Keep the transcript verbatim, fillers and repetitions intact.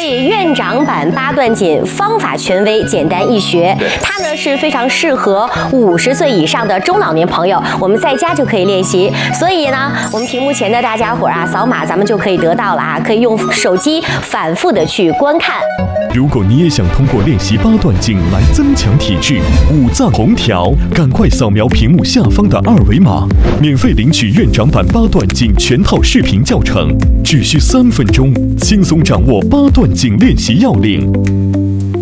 以院长版八段锦方法权威，简单易学，它呢是非常适合五十岁以上的中老年朋友，我们在家就可以练习。所以呢，我们屏幕前的大家伙啊，扫码咱们就可以得到了啊，可以用手机反复的去观看。 如果你也想通过练习八段锦来增强体质，五脏红条，赶快扫描屏幕下方的二维码，免费领取院长版八段锦全套视频教程，只需三分钟，轻松掌握八段锦练习要领。